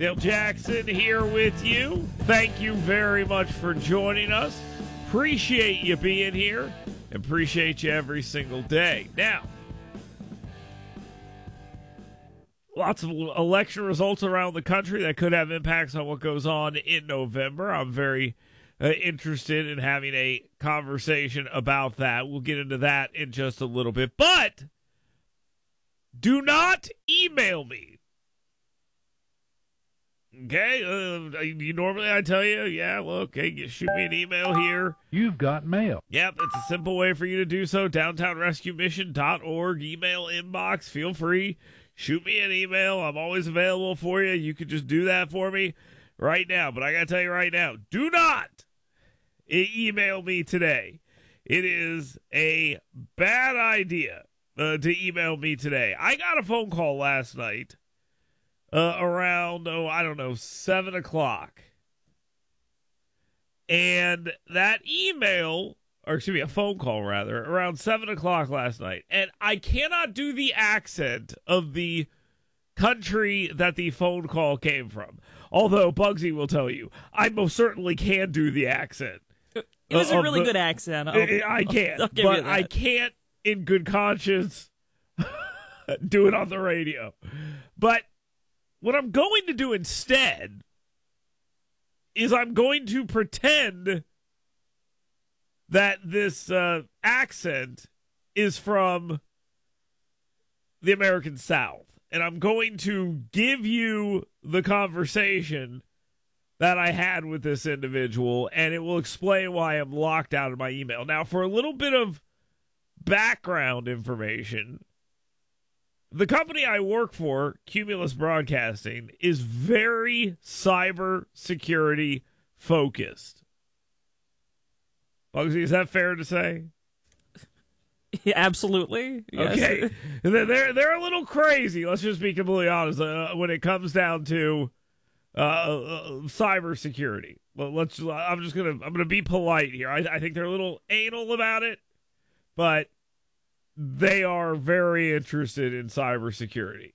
Dale Jackson here with you. Thank you very much for joining us. Appreciate you being here. Appreciate you every single day. Now, lots of election results around the country that could have impacts on what goes on in November. I'm very interested in having a conversation about that. We'll get into that in just a little bit. But do not email me. Okay, normally I tell you, you shoot me an email here. You've got mail. Yep, it's a simple way for you to do so. DowntownRescueMission.org, email inbox. Feel free. Shoot me an email. I'm always available for you. You could just do that for me right now. But I got to tell you right now, do not email me today. It is a bad idea to email me today. I got a phone call last night. Around, 7 o'clock. And that a phone call rather, around 7 o'clock last night. And I cannot do the accent of the country that the phone call came from. Although Bugsy will tell you, I most certainly can do the accent. It was a really good accent. I can, but I can't in good conscience do it on the radio. But what I'm going to do instead is I'm going to pretend that this accent is from the American South. And I'm going to give you the conversation that I had with this individual, and it will explain why I'm locked out of my email. Now, for a little bit of background information, the company I work for, Cumulus Broadcasting, is very cyber security focused. Bugsy, is that fair to say? Yeah, absolutely. Yes. Okay. They're a little crazy, let's just be completely honest, when it comes down to cyber security. I'm going to be polite here. I think they're a little anal about it, but they are very interested in cybersecurity.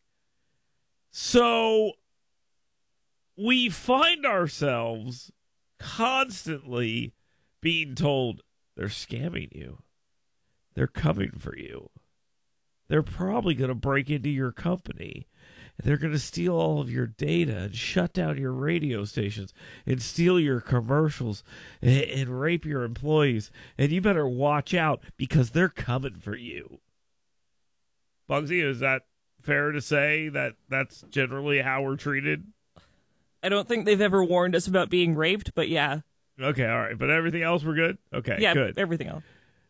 So we find ourselves constantly being told they're scamming you. They're coming for you. They're probably going to break into your company. They're going to steal all of your data and shut down your radio stations and steal your commercials and rape your employees. And you better watch out because they're coming for you. Bugsy, is that fair to say that that's generally how we're treated? I don't think they've ever warned us about being raped, but yeah. Okay, all right. But everything else we're good? Okay, yeah, good. Everything else.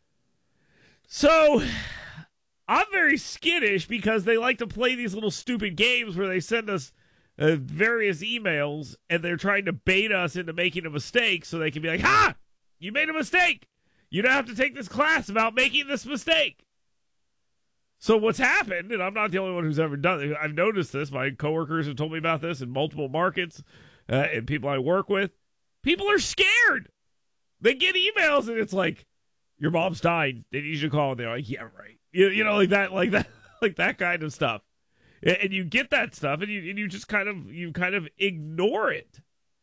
So I'm very skittish because they like to play these little stupid games where they send us various emails and they're trying to bait us into making a mistake so they can be like, ha! You made a mistake! You don't have to take this class about making this mistake. So what's happened, and I'm not the only one who's ever done it, I've noticed this, my coworkers have told me about this in multiple markets and people I work with, people are scared. They get emails and it's like, your mom's died. They need you to call. And they're like, yeah, right. You know, like that kind of stuff. And you get that stuff, and you just kind of ignore it,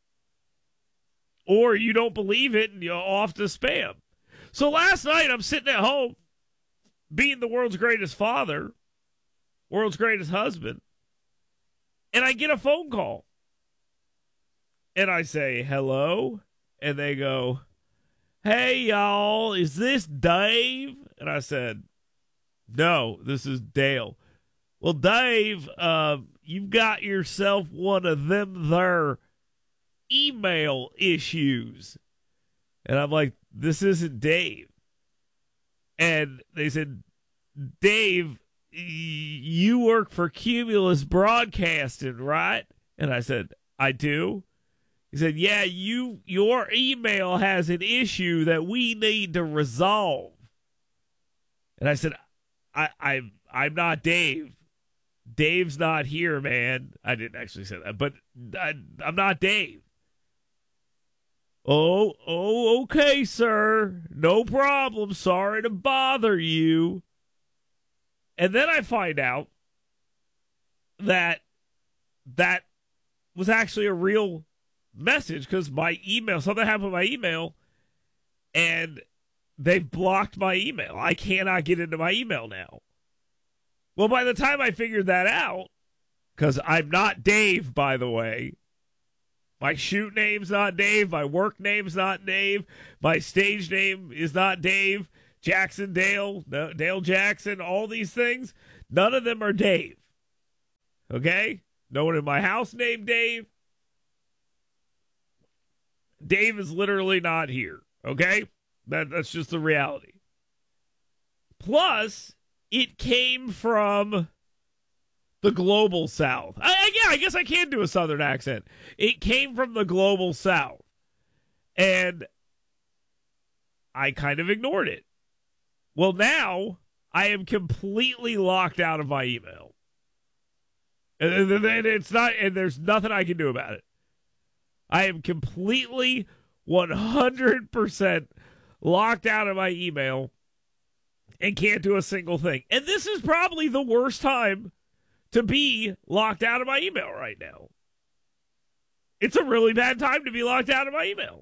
or you don't believe it, and you're off to spam. So last night I'm sitting at home, being the world's greatest father, world's greatest husband, and I get a phone call, and I say hello, and they go, hey, y'all, is this Dave? And I said, no, this is Dale. Well, Dave, you've got yourself one of them there email issues. And I'm like, this isn't Dave. And they said, Dave, you work for Cumulus Broadcasting, right? And I said, I do. He said, yeah, your email has an issue that we need to resolve. And I said, I'm not Dave. Dave's not here, man. I didn't actually say that, but I'm not Dave. Oh, okay, sir. No problem. Sorry to bother you. And then I find out that was actually a real message because my email, something happened with my email, and they've blocked my email. I cannot get into my email now. Well, by the time I figured that out, because I'm not Dave, by the way. My shoot name's not Dave. My work name's not Dave. My stage name is not Dave. Jackson Dale, Dale Jackson, all these things. None of them are Dave. Okay? No one in my house named Dave. Dave is literally not here. Okay? That's just the reality. Plus, it came from the global South. I guess I can do a Southern accent. It came from the global South. And I kind of ignored it. Well, now I am completely locked out of my email. And it's not, and there's nothing I can do about it. I am completely 100% locked out of my email and can't do a single thing. And this is probably the worst time to be locked out of my email right now. It's a really bad time to be locked out of my email.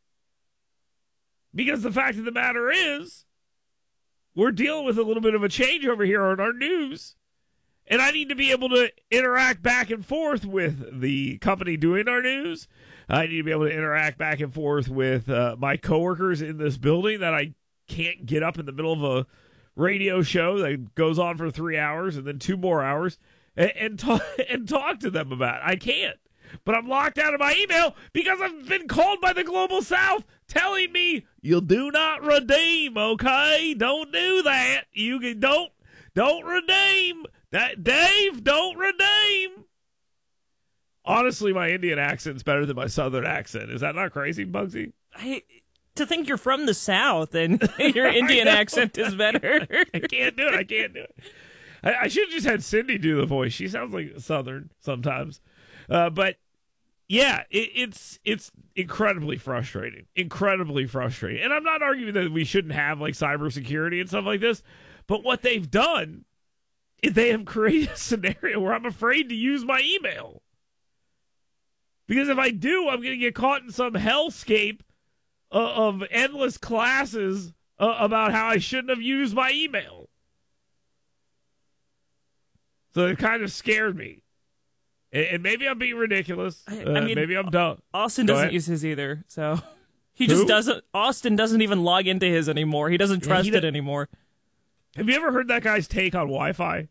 Because the fact of the matter is, we're dealing with a little bit of a change over here on our news. And I need to be able to interact back and forth with the company doing our news. I need to be able to interact back and forth with my coworkers in this building that I can't get up in the middle of a radio show that goes on for 3 hours and then 2 more hours and talk to them about it. I can't. But I'm locked out of my email because I've been called by the Global South telling me, you do not redeem, okay? Don't do that. You don't redeem. That Dave, don't redeem. Honestly, my Indian accent's better than my Southern accent. Is that not crazy, Bugsy? To think you're from the South and your Indian accent is better. I can't do it. I should have just had Cindy do the voice. She sounds like Southern sometimes. But yeah, it's incredibly frustrating. Incredibly frustrating. And I'm not arguing that we shouldn't have like cybersecurity and stuff like this, but what they've done is they have created a scenario where I'm afraid to use my email. Because if I do, I'm going to get caught in some hellscape of endless classes about how I shouldn't have used my email. So it kind of scared me. And maybe I'm being ridiculous. I mean, maybe I'm dumb. Austin doesn't use his either, so he just doesn't. Austin doesn't even log into his anymore. He doesn't trust it anymore. Have you ever heard that guy's take on Wi-Fi?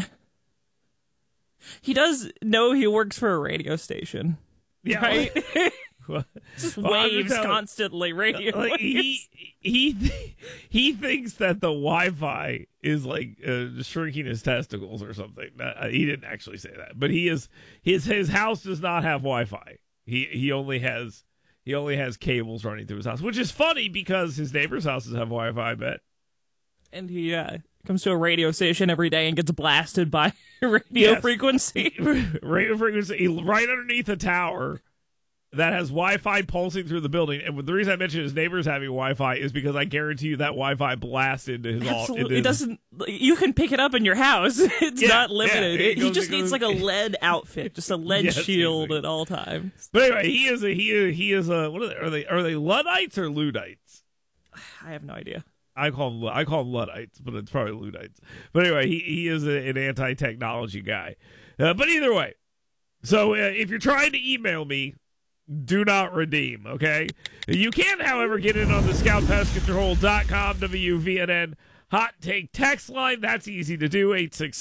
He does know he works for a radio station. Yeah, right. Just waves constantly, radio waves. He thinks that the Wi-Fi is like shrinking his testicles or something. He didn't actually say that, but his house does not have Wi-Fi. He only has cables running through his house, which is funny because his neighbors' houses have Wi-Fi. I bet. And he comes to a radio station every day and gets blasted by radio frequency. Radio frequency right underneath a tower that has Wi-Fi pulsing through the building. And the reason I mentioned his neighbors having Wi-Fi is because I guarantee you that Wi-Fi blasts into his... Absolutely. It doesn't... You can pick it up in your house. It's not limited. He just needs like a lead outfit, just a lead shield at all times. But anyway, he is a... What are they? Are they Luddites or Luddites? I have no idea. I call them Luddites, but it's probably Luddites. But anyway, he is an anti-technology guy. But either way, so if you're trying to email me, do not redeem, okay? You can, however, get in on the scoutpestcontrol.com WVNN hot take text line. That's easy to do,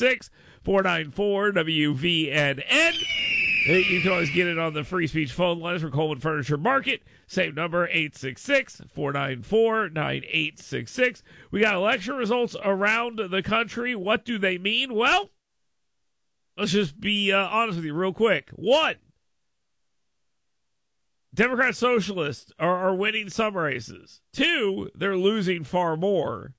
866-494-WVNN. You can always get it on the free speech phone lines for Coleman Furniture Market. Same number, 866-494-9866. We got election results around the country. What do they mean? Well, let's just be honest with you real quick. 1, Democrat Socialists are winning some races. 2, they're losing far more.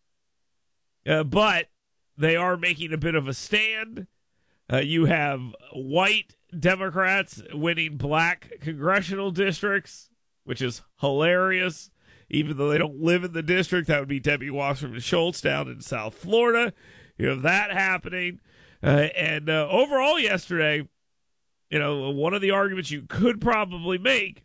But they are making a bit of a stand. You have white Democrats winning black congressional districts, which is hilarious. Even though they don't live in the district, that would be Debbie Wasserman Schultz down in South Florida. You have that happening. And overall yesterday, one of the arguments you could probably make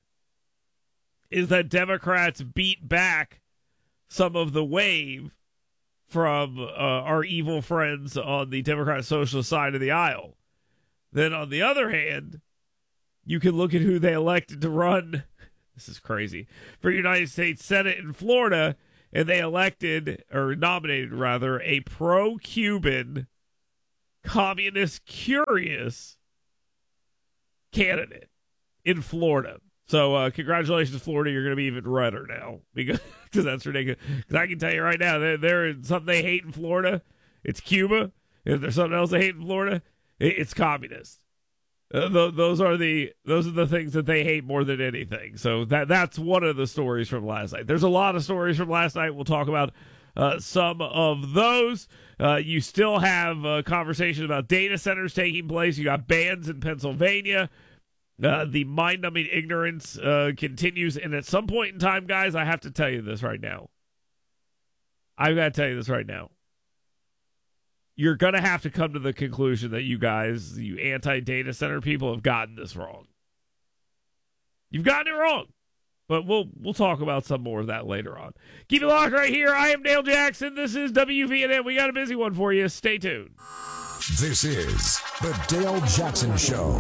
is that Democrats beat back some of the wave from our evil friends on the Democrat Socialist side of the aisle. Then on the other hand, you can look at who they elected to run. This is crazy. For United States Senate in Florida, and they nominated a pro-Cuban, communist curious candidate in Florida. So congratulations, Florida. You're going to be even redder now because that's ridiculous. Because I can tell you right now, there's something they hate in Florida. It's Cuba. If there's something else they hate in Florida, it's communist. Those are the things that they hate more than anything. So that's one of the stories from last night. There's a lot of stories from last night. We'll talk about some of those. You still have conversations about data centers taking place. You got bans in Pennsylvania. The mind-numbing ignorance continues. And at some point in time, guys, I have to tell you this right now. I've got to tell you this right now. You're going to have to come to the conclusion that you guys, you anti-data center people, have gotten this wrong. You've gotten it wrong. But we'll talk about some more of that later on. Keep it locked right here. I am Dale Jackson. This is WVNN. We got a busy one for you. Stay tuned. This is the Dale Jackson Show.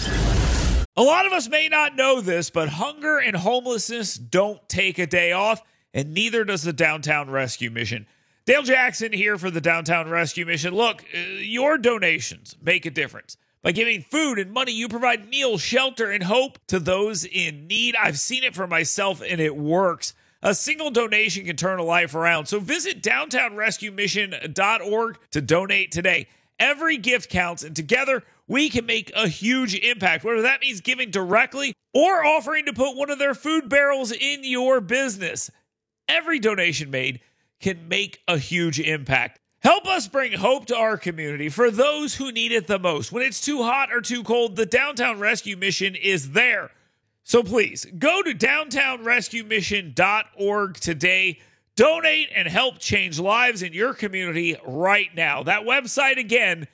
A lot of us may not know this, but hunger and homelessness don't take a day off, and neither does the Downtown Rescue Mission. Dale Jackson here for the Downtown Rescue Mission. Look, your donations make a difference. By giving food and money, you provide meals, shelter, and hope to those in need. I've seen it for myself, and it works. A single donation can turn a life around. So visit downtownrescuemission.org to donate today. Every gift counts, and together we can make a huge impact, whether that means giving directly or offering to put one of their food barrels in your business. Every donation made can make a huge impact. Help us bring hope to our community for those who need it the most. When it's too hot or too cold, the Downtown Rescue Mission is there. So please, go to downtownrescuemission.org today. Donate and help change lives in your community right now. That website again,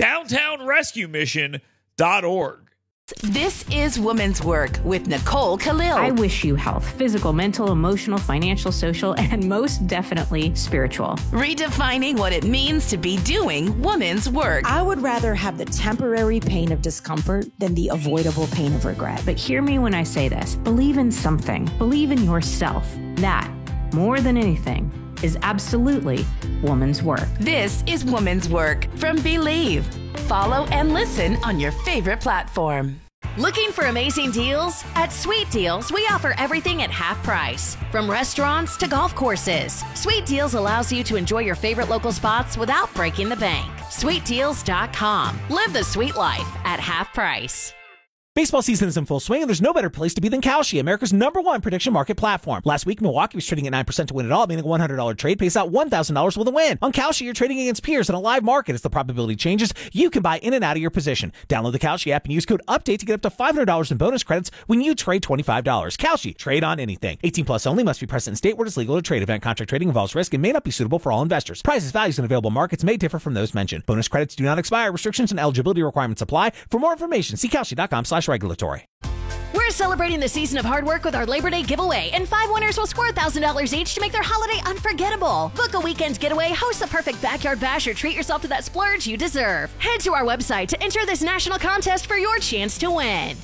downtownrescuemission.org. This is Woman's Work with Nicole Khalil. I wish you health, physical, mental, emotional, financial, social, and most definitely spiritual. Redefining what it means to be doing woman's work. I would rather have the temporary pain of discomfort than the avoidable pain of regret. But hear me when I say this. Believe in something. Believe in yourself. That, more than anything, is absolutely woman's work. This is Woman's Work from Believe. Follow and listen on your favorite platform. Looking for amazing deals? At Sweet Deals, we offer everything at half price. From restaurants to golf courses, Sweet Deals allows you to enjoy your favorite local spots without breaking the bank. SweetDeals.com. Live the sweet life at half price. Baseball season is in full swing, and there's no better place to be than Kalshi, America's #1 prediction market platform. Last week, Milwaukee was trading at 9% to win it all, meaning a $100 trade pays out $1,000 with a win. On Kalshi, you're trading against peers in a live market. As the probability changes, you can buy in and out of your position. Download the Kalshi app and use code UPDATE to get up to $500 in bonus credits when you trade $25. Kalshi, trade on anything. 18 plus only, must be present in state where it is legal to trade. Event contract trading involves risk and may not be suitable for all investors. Prices, values, and available markets may differ from those mentioned. Bonus credits do not expire. Restrictions and eligibility requirements apply. For more information, see Kalshi.com/regulatory. We're celebrating the season of hard work with our Labor Day giveaway, and 5 winners will score $1,000 each to make their holiday unforgettable. Book a weekend getaway, host the perfect backyard bash, or treat yourself to that splurge you deserve. Head to our website to enter this national contest for your chance to win.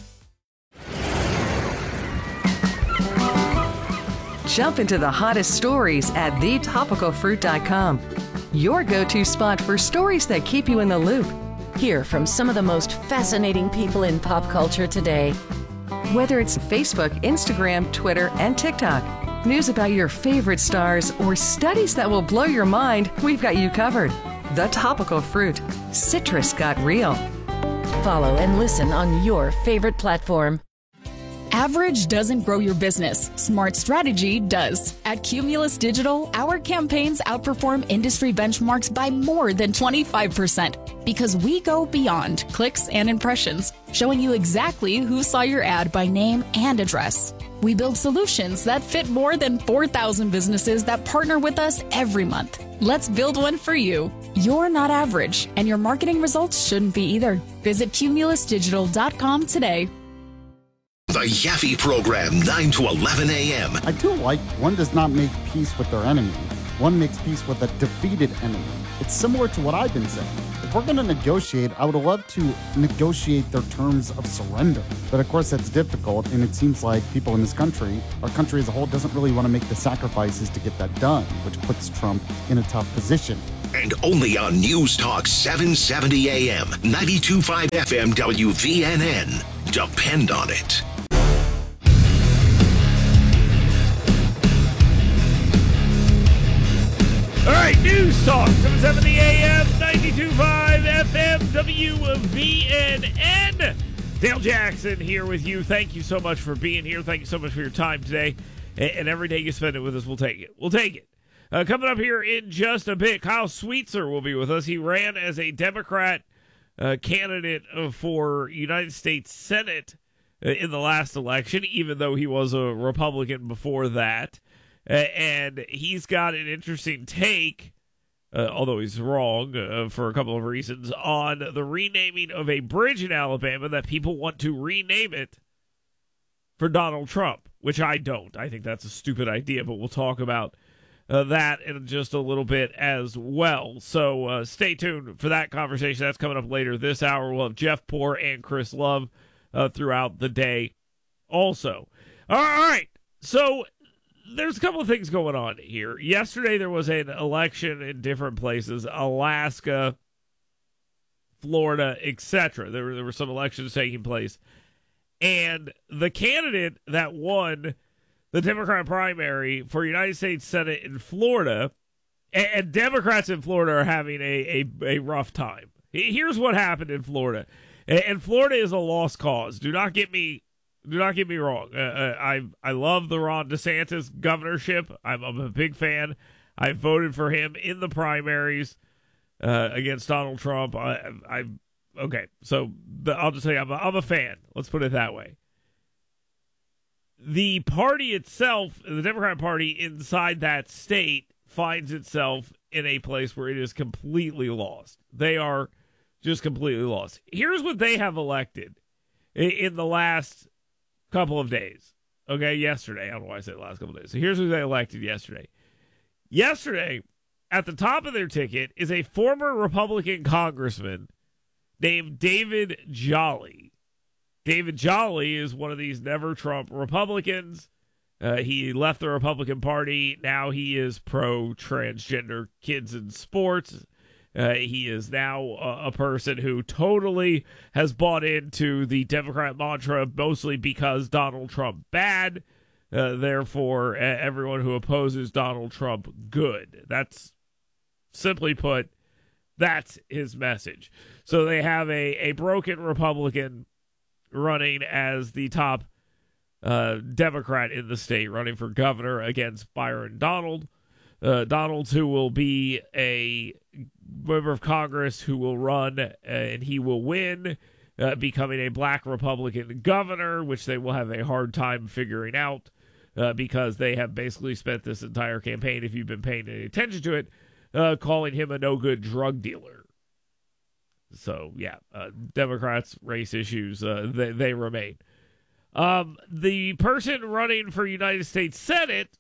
Jump into the hottest stories at thetopicalfruit.com. Your go-to spot for stories that keep you in the loop. Hear from some of the most fascinating people in pop culture today. Whether it's Facebook, Instagram, Twitter, and TikTok, news about your favorite stars, or studies that will blow your mind, we've got you covered. The Topical Fruit. Citrus got real. Follow and listen on your favorite platform. Average doesn't grow your business. Smart strategy does. At Cumulus Digital, our campaigns outperform industry benchmarks by more than 25% because we go beyond clicks and impressions, showing you exactly who saw your ad by name and address. We build solutions that fit more than 4,000 businesses that partner with us every month. Let's build one for you. You're not average, and your marketing results shouldn't be either. Visit cumulusdigital.com today. The Yaffe Program, 9 to 11 a.m. I do like one does not make peace with their enemy. One makes peace with a defeated enemy. It's similar to what I've been saying. If we're going to negotiate, I would love to negotiate their terms of surrender. But of course, that's difficult, and it seems like people in this country, our country as a whole, doesn't really want to make the sacrifices to get that done, which puts Trump in a tough position. And only on News Talk 770 AM, 92.5 FM WVNN. Depend on it. All right, News Talk, 770 AM, 92.5 FM, WVNN. Dale Jackson here with you. Thank you so much for being here. Thank you so much for your time today. And every day you spend it with us, we'll take it. We'll take it. Coming up here in just a bit, Kyle Sweetser will be with us. He ran as a Democrat candidate for United States Senate in the last election, even though he was a Republican before that. And he's got an interesting take, although he's wrong for a couple of reasons, on the renaming of a bridge in Alabama that people want to rename it for Donald Trump, which I don't. I think that's a stupid idea, but we'll talk about that in just a little bit as well. So stay tuned for that conversation. That's coming up later this hour. We'll have Jeff Poor and Chris Love throughout the day also. All right, so there's a couple of things going on here. Yesterday, there was an election in different places, Alaska, Florida, etc. There were some elections taking place. And the candidate that won the Democrat primary for United States Senate in Florida, and Democrats in Florida are having a rough time. Here's what happened in Florida. And Florida is a lost cause. Do not get me wrong. I love the Ron DeSantis governorship. I'm a big fan. I voted for him in the primaries against Donald Trump. Okay. So I'll just say I'm a fan. Let's put it that way. The party itself, the Democrat Party inside that state, finds itself in a place where it is completely lost. They are just completely lost. Here's what they have elected in the last couple of days. Okay, yesterday. I don't know why I said the last couple of days. So here's who they elected yesterday. Yesterday, at the top of their ticket is a former Republican congressman named David Jolly. David Jolly is one of these never-Trump Republicans. He left the Republican Party. Now he is pro-transgender kids in sports. He is now a person who totally has bought into the Democrat mantra, mostly because Donald Trump bad. Therefore, everyone who opposes Donald Trump good. That's, simply put, that's his message. So they have a broken Republican running as the top Democrat in the state, running for governor against Byron Donalds, who will be a member of Congress who will run and he will win, becoming a black Republican governor, which they will have a hard time figuring out because they have basically spent this entire campaign, if you've been paying any attention to it, calling him a no-good drug dealer. So, yeah, Democrats, race issues, they remain. The person running for United States Senate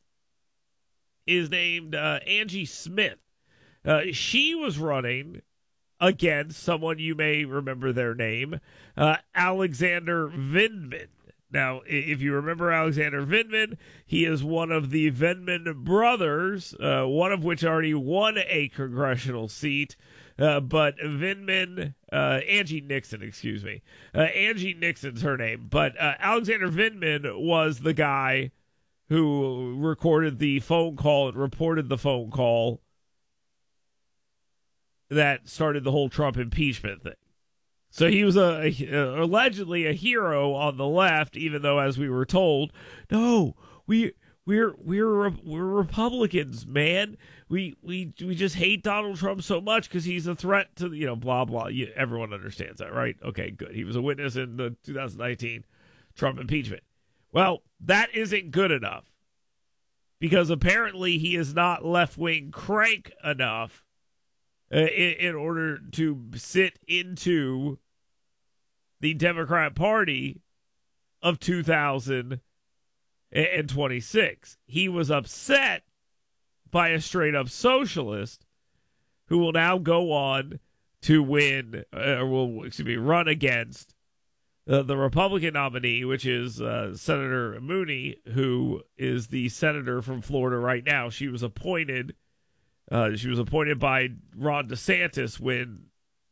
is named Angie Smith. She was running against someone you may remember their name, Alexander Vindman. Now, if you remember Alexander Vindman, he is one of the Vindman brothers, one of which already won a congressional seat. But Vindman, Angie Nixon, excuse me. Angie Nixon's her name. But Alexander Vindman was the guy who recorded the phone call and reported the phone call that started the whole Trump impeachment thing. So he was allegedly a hero on the left, even though, as we were told, no, we're Republicans, man. We just hate Donald Trump so much because he's a threat to blah blah. Everyone understands that, right? Okay, good. He was a witness in the 2019 Trump impeachment. Well, that isn't good enough because apparently he is not left wing crank enough in order to sit into the Democrat Party of 2026. He was upset by a straight-up socialist who will now go on to win, run against the Republican nominee, which is Senator Mooney, who is the senator from Florida right now. She was appointed by Ron DeSantis when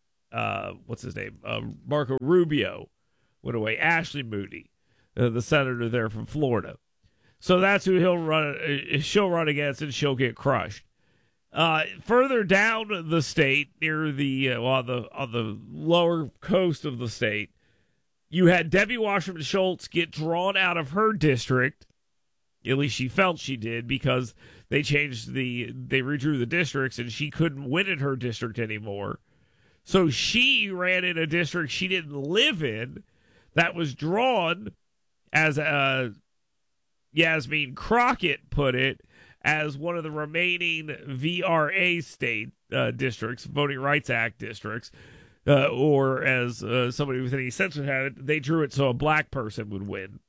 Marco Rubio went away. Ashley Mooney, the senator there from Florida. So that's who she'll run against, and she'll get crushed. Further down the state, near the on the lower coast of the state, you had Debbie Wasserman Schultz get drawn out of her district. At least she felt she did, because they redrew the districts and she couldn't win in her district anymore. So she ran in a district she didn't live in that was drawn, as Yasmin Crockett put it, as one of the remaining VRA state districts, Voting Rights Act districts, or as somebody with any sense would have it, they drew it so a black person would win.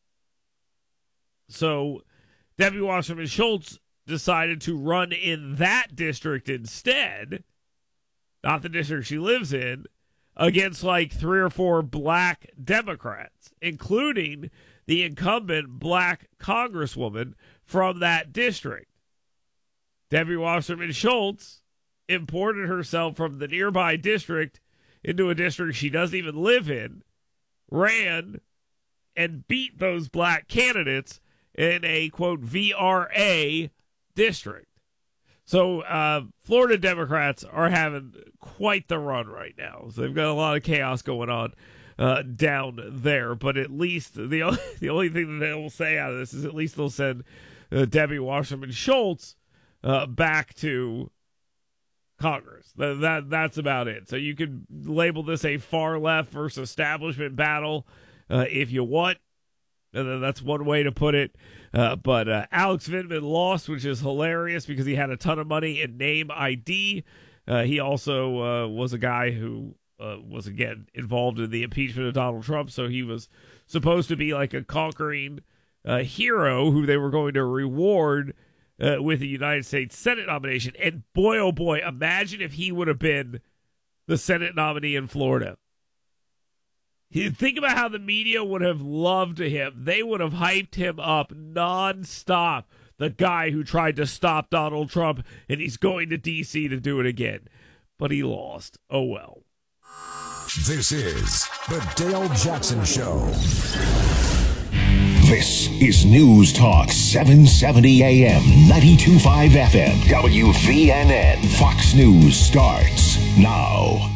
So Debbie Wasserman Schultz decided to run in that district instead, not the district she lives in, against like 3 or 4 black Democrats, including the incumbent black congresswoman from that district. Debbie Wasserman Schultz imported herself from the nearby district into a district she doesn't even live in, ran, and beat those black candidates in a, quote, VRA district. So Florida Democrats are having quite the run right now. So they've got a lot of chaos going on down there. But at least the only thing that they will say out of this is at least they'll send Debbie Wasserman Schultz back to Congress. That's about it. So you could label this a far left versus establishment battle if you want. That's one way to put it. But Alex Vindman lost, which is hilarious because he had a ton of money in name ID. He also was a guy who was, again, involved in the impeachment of Donald Trump. So he was supposed to be like a conquering hero who they were going to reward with the United States Senate nomination. And boy, oh boy, imagine if he would have been the Senate nominee in Florida. Think about how the media would have loved him. They would have hyped him up nonstop. The guy who tried to stop Donald Trump, and he's going to D.C. to do it again. But he lost. Oh, well. This is the Dale Jackson Show. This is News Talk 770 AM, 92.5 FM, WVNN. Fox News starts now.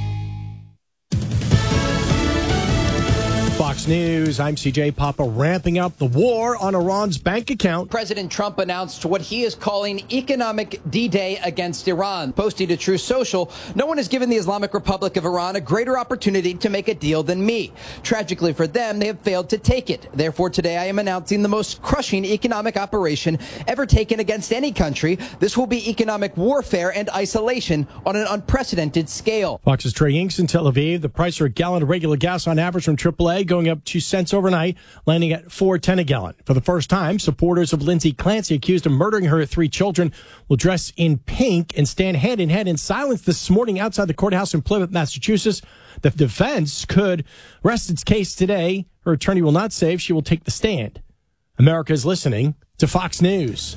Fox News, I'm CJ Papa, ramping up the war on Iran's bank account. President Trump announced what he is calling economic D-Day against Iran. Posting to Truth Social, no one has given the Islamic Republic of Iran a greater opportunity to make a deal than me. Tragically for them, they have failed to take it. Therefore, today I am announcing the most crushing economic operation ever taken against any country. This will be economic warfare and isolation on an unprecedented scale. Fox's Trey Inks in Tel Aviv. The price for a gallon of regular gas on average from AAA going up 2 cents overnight, landing at $4.10 a gallon. For the first time, supporters of Lindsay Clancy, accused of murdering her 3 children, will dress in pink and stand hand in hand in silence this morning outside the courthouse in Plymouth, Massachusetts. The defense could rest its case today. Her attorney will not say if she will take the stand. America is listening to Fox News.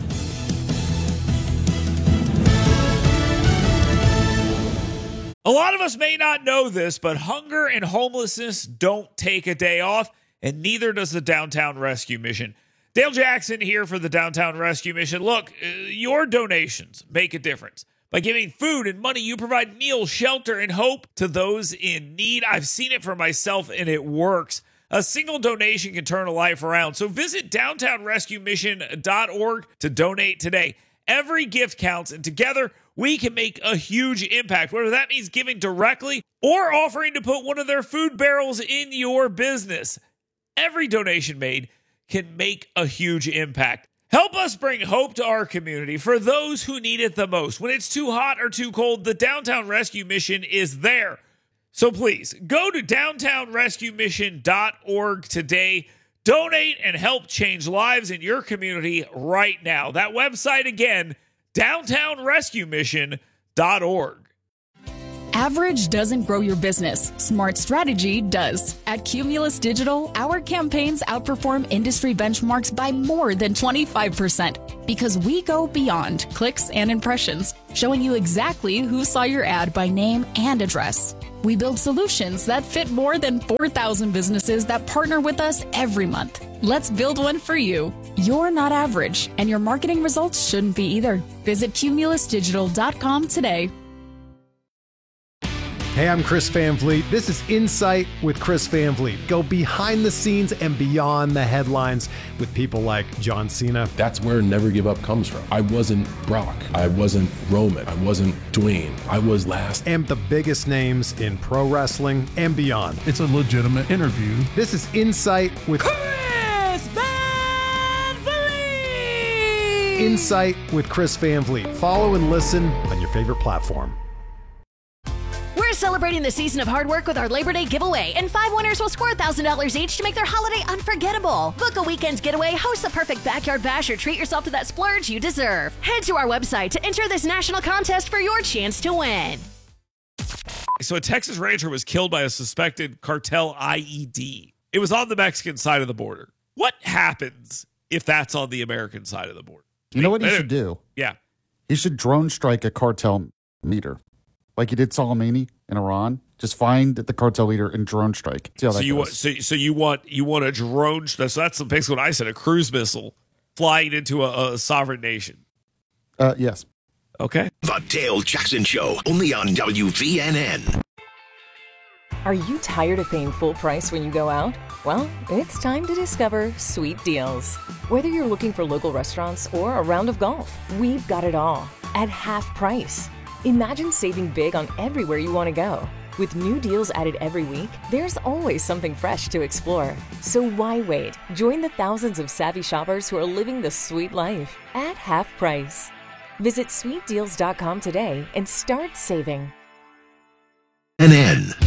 A lot of us may not know this, but hunger and homelessness don't take a day off, and neither does the Downtown Rescue Mission. Dale Jackson here for the Downtown Rescue Mission. Look, your donations make a difference. By giving food and money, you provide meals, shelter, and hope to those in need. I've seen it for myself, and it works. A single donation can turn a life around. So visit downtownrescuemission.org to donate today. Every gift counts, and together we can make a huge impact, whether that means giving directly or offering to put one of their food barrels in your business. Every donation made can make a huge impact. Help us bring hope to our community for those who need it the most. When it's too hot or too cold, the Downtown Rescue Mission is there. So please, go to downtownrescuemission.org today. Donate and help change lives in your community right now. That website again, downtownrescuemission.org. Average doesn't grow your business. Smart strategy does. At Cumulus Digital, our campaigns outperform industry benchmarks by more than 25% because we go beyond clicks and impressions, showing you exactly who saw your ad by name and address. We build solutions that fit more than 4,000 businesses that partner with us every month. Let's build one for you. You're not average, and your marketing results shouldn't be either. Visit cumulusdigital.com today. Hey, I'm Chris Van Vliet. This is Insight with Chris Van Vliet. Go behind the scenes and beyond the headlines with people like John Cena. That's where Never Give Up comes from. I wasn't Brock. I wasn't Roman. I wasn't Dwayne. I was last. And the biggest names in pro wrestling and beyond. It's a legitimate interview. This is Insight with Chris Van Vliet. Insight with Chris Van Vliet. Follow and listen on your favorite platform. We're celebrating the season of hard work with our Labor Day giveaway, and 5 winners will score $1,000 each to make their holiday unforgettable. Book a weekend getaway, host the perfect backyard bash, or treat yourself to that splurge you deserve. Head to our website to enter this national contest for your chance to win. So a Texas rancher was killed by a suspected cartel IED. It was on the Mexican side of the border. What happens if that's on the American side of the border? You know what he should do? Yeah. He should drone strike a cartel meter. Like he did Soleimani in Iran. Just find the cartel leader and drone strike. See how that goes. So you want a drone? So that's basically what I said. A cruise missile flying into a sovereign nation. Yes. Okay. The Dale Jackson Show, only on WVNN. Are you tired of paying full price when you go out? Well, it's time to discover Sweet Deals. Whether you're looking for local restaurants or a round of golf, we've got it all at half price. Imagine saving big on everywhere you want to go. With new deals added every week, there's always something fresh to explore. So why wait? Join the thousands of savvy shoppers who are living the sweet life at half price. Visit sweetdeals.com today and start saving. NN.